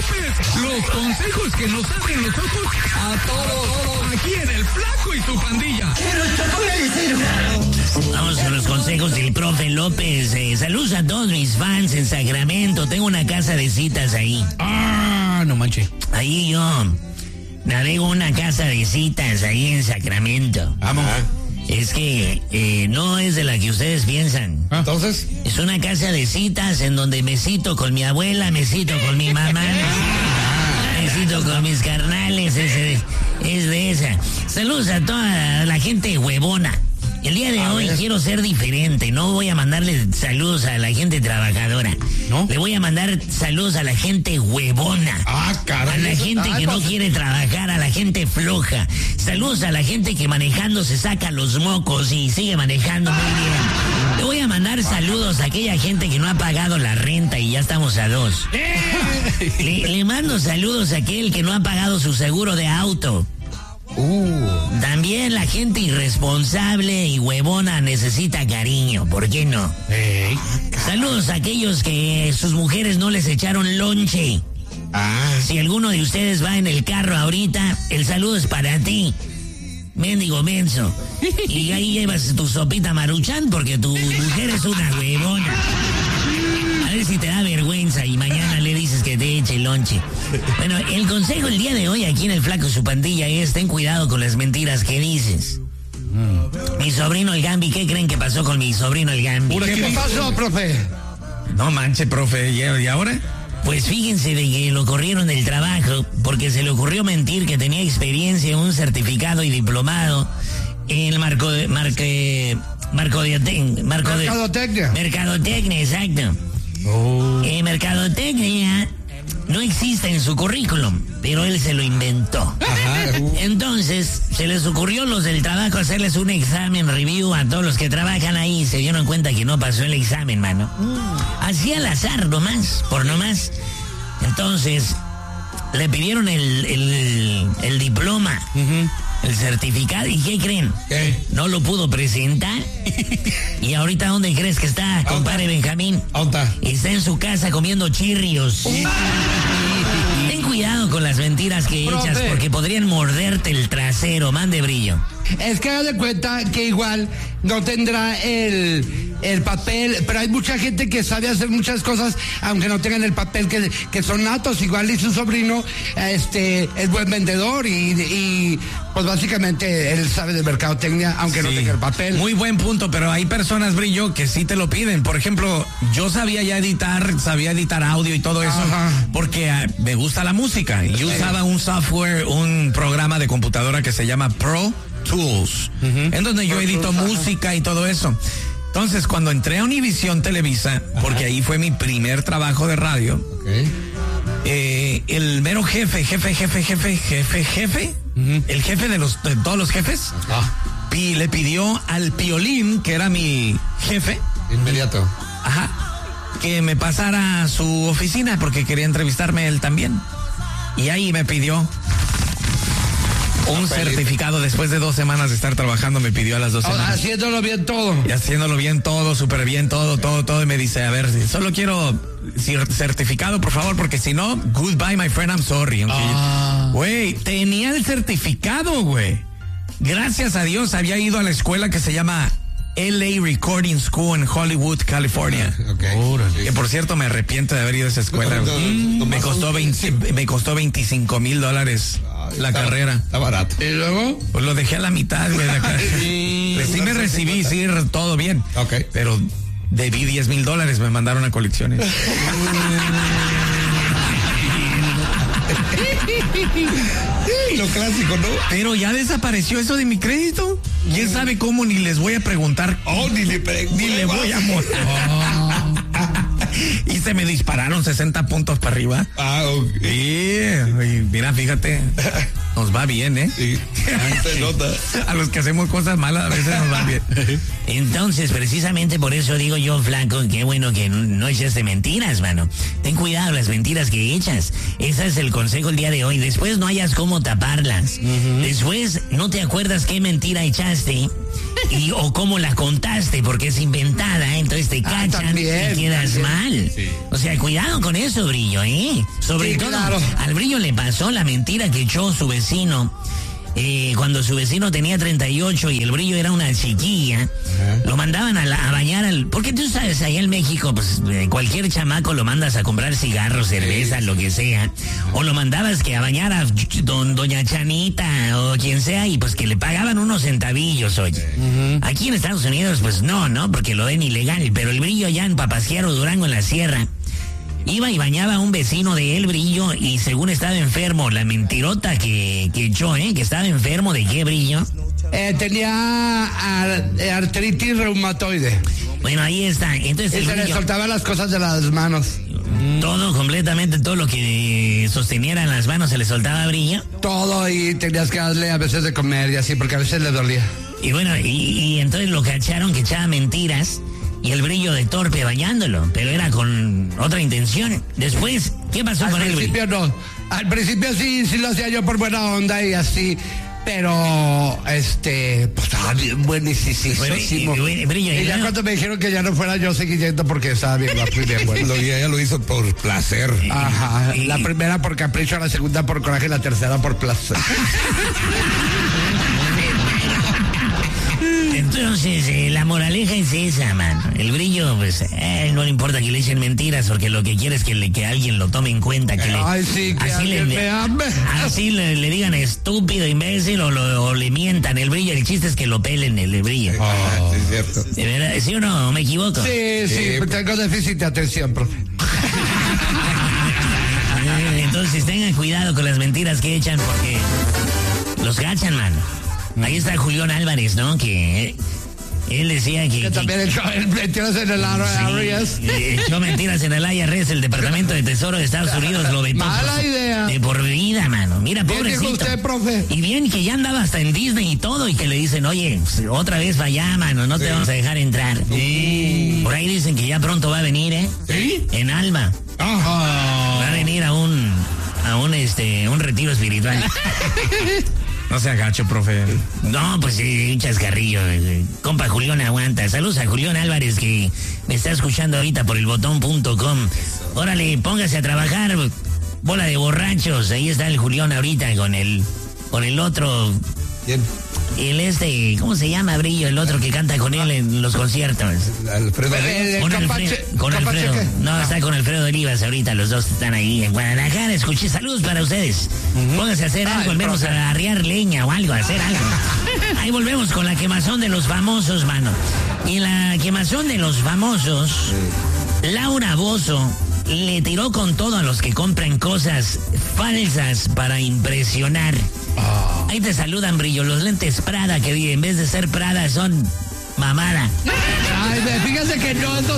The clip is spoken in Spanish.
López. Los consejos que nos abren los ojos a todos. Aquí en El Flaco y su pandilla. Vamos con los consejos del profe López. Saludos a todos mis fans en Sacramento. Tengo una casa de citas ahí. No manches. Ahí yo navego una casa de citas ahí en Sacramento. Vamos. Es que no es de la que ustedes piensan. Entonces. Es una casa de citas en donde me cito con mi abuela, me cito con mi mamá, me cito con mis carnales. Es de esa. Saludos a toda la gente huevona. El día de hoy quiero ser diferente. No voy a mandarle saludos a la gente trabajadora. ¿No? Le voy a mandar saludos a la gente huevona. Caray. A la gente que no quiere trabajar, a la gente floja. Saludos a la gente que manejando se saca los mocos y sigue manejando muy bien. Le voy a mandar saludos a aquella gente que no ha pagado la renta y ya estamos a 2. Le mando saludos a aquel que no ha pagado su seguro de auto. También la gente irresponsable y huevona necesita cariño, ¿por qué no? Saludos a aquellos que sus mujeres no les echaron lonche. Si alguno de ustedes va en el carro ahorita, el saludo es para ti, mendigo menso. Y ahí llevas tu sopita Maruchan porque tu mujer es una huevona. A ver si te da vergüenza y mañana le dices que te eche lonche. Bueno, el consejo el día de hoy aquí en El Flaco y su pandilla es: ten cuidado con las mentiras que dices. Mi sobrino el Gambi, ¿qué creen que pasó con mi sobrino el Gambi? ¿Qué pasó, profe? No manche, profe. ¿Y ahora? Pues fíjense de que lo corrieron del trabajo porque se le ocurrió mentir que tenía experiencia en un certificado y diplomado en Mercadotecnia. Mercadotecnia, exacto. Mercadotecnia no existe en su currículum, pero él se lo inventó. Entonces, se les ocurrió los del trabajo hacerles un examen review a todos los que trabajan ahí y se dieron cuenta que no pasó el examen, mano. Así al azar, por nomás. Entonces, le pidieron el diploma, el certificado, ¿y qué creen? ¿Qué? No lo pudo presentar. ¿Y ahorita dónde crees que está, compadre Benjamín? ¿Dónde está? Está en su casa comiendo chirrios. Ten cuidado con las mentiras que echas porque podrían morderte el trasero. Mande brillo. Es que haz de cuenta que igual no tendrá el papel, pero hay mucha gente que sabe hacer muchas cosas aunque no tengan el papel, que son natos. Igual y su sobrino es buen vendedor y pues básicamente él sabe de mercadotecnia aunque no tenga el papel. Muy buen punto, pero hay personas, Brillo, que sí te lo piden. Por ejemplo, yo sabía editar audio y todo eso porque me gusta la música y usaba un software, un programa de computadora que se llama Pro Tools, en donde yo edito música y todo eso. Entonces, cuando entré a Univisión Televisa, porque ahí fue mi primer trabajo de radio, el mero jefe, el jefe de todos los jefes, le pidió al Piolín, que era mi jefe, Inmediato. que me pasara a su oficina porque quería entrevistarme él también. Y ahí me pidió un certificado. Después de 2 semanas de estar trabajando, me pidió a las 2 semanas. Haciéndolo bien todo. Y haciéndolo bien todo, súper bien todo. Y me dice, a ver, solo quiero certificado, por favor, porque si no, goodbye, my friend, I'm sorry. Güey, tenía el certificado, güey. Gracias a Dios había ido a la escuela que se llama LA Recording School en Hollywood, California. Que por cierto me arrepiento de haber ido a esa escuela. Me costó $25,000 la carrera. Está barato. ¿Y luego? Pues lo dejé a la mitad, güey. Sí me recibí, sí, todo bien. Pero debí $10,000, me mandaron a colecciones. Lo clásico, ¿no? Pero ya desapareció eso de mi crédito. ¿Quién sabe cómo? Ni les voy a preguntar. Ni le voy a mostrar. Y se me dispararon 60 puntos para arriba. Y mira, fíjate, nos va bien, ¿eh? Sí, se nota. A los que hacemos cosas malas a veces nos va bien. Entonces, precisamente por eso digo yo, Flaco, qué bueno que no echaste mentiras, mano. Ten cuidado las mentiras que echas. Ese es el consejo el día de hoy. Después no hayas cómo taparlas. Después no te acuerdas qué mentira echaste o cómo la contaste, porque es inventada, entonces te cachan también, y quedas mal. Sí. O sea, cuidado con eso, Brillo, ¿eh? Sobre Sí, todo, claro. al Brillo le pasó la mentira que echó su vecino. Cuando su vecino tenía 38 y el Brillo era una chiquilla, lo mandaban a bañar porque tú sabes, allá en México, pues cualquier chamaco lo mandas a comprar cigarros, cerveza, lo que sea, o lo mandabas que a bañar a doña Chanita o quien sea y pues que le pagaban unos centavillos, oye. Aquí en Estados Unidos, pues no, porque lo ven ilegal, pero el Brillo ya en Papasquiaro, Durango, en la sierra, iba y bañaba a un vecino de él, Brillo, y según estaba enfermo, la mentirota que echó, que estaba enfermo, ¿de qué, Brillo? Tenía artritis reumatoide. Bueno, ahí está. Entonces Y el se le Brillo, soltaban las cosas de las manos. completamente todo lo que sosteniera en las manos se le soltaba a Brillo. Todo, y tenías que darle a veces de comer y así, porque a veces le dolía. Y bueno, y entonces lo cacharon que echaba mentiras. Y el Brillo de torpe bañándolo, pero era con otra intención. Después, ¿qué pasó con Al él, Brillo? principio no. Al principio sí lo hacía yo por buena onda y así. Pero, pues estaba bien buenísimo. Brillo, Y ya luego- cuando me dijeron que ya no fuera, yo seguí yendo porque estaba bien guapo y bien bueno. Ella lo hizo por placer. Ajá. Y- La primera por capricho, la segunda por coraje y la tercera por placer. Entonces, la moraleja es esa, mano. El Brillo, pues, no le importa que le echen mentiras, porque lo que quiere es que alguien lo tome en cuenta, que le... Ay, sí, que alguien me ame. Así le digan estúpido, imbécil, o le mientan. El Brillo, el chiste es que lo pelen, el Brillo. Sí, es cierto. ¿De verdad? ¿Sí o no? ¿Me equivoco? Sí, tengo déficit de atención, profe. Entonces, tengan cuidado con las mentiras que echan, porque los gachan, mano. Ahí está Julián Álvarez, ¿no? Que él decía que También echó mentiras en el IRS. echó mentiras en el IRS, el Departamento de Tesoro de Estados Unidos lo vetó. Mala idea. De por vida, mano. Mira, Bien pobrecito. dijo usted, profe. Y bien que ya andaba hasta en Disney y todo, y que le dicen, oye, otra vez para allá, mano, no te vamos a dejar entrar. Por ahí dicen que ya pronto va a venir, ¿eh? ¿Sí? En Alma. Va a venir a un retiro espiritual. No se agacho, profe. No, pues sí, un chascarrillo. Compa Julián aguanta. Saludos a Julián Álvarez, que me está escuchando ahorita por el botón.com. Órale, póngase a trabajar, bola de borrachos. Ahí está el Julián ahorita con el otro. ¿Quién? El ¿cómo se llama, Brillo? El otro que canta con él en los conciertos. Alfredo. Con Compa Alfredo. Cheque. No, está con Alfredo Olivas ahorita, los dos están ahí en Guadalajara. Escuché, saludos para ustedes. Pónganse a hacer algo, al menos a arriar leña o algo, a hacer algo. Ahí volvemos con la quemazón de los famosos, mano. Y en la quemazón de los famosos, Laura Bozzo le tiró con todo a los que compran cosas falsas para impresionar. Ahí te saludan, Brillo, los lentes Prada, que en vez de ser Prada son mamada. Ay, fíjese que no,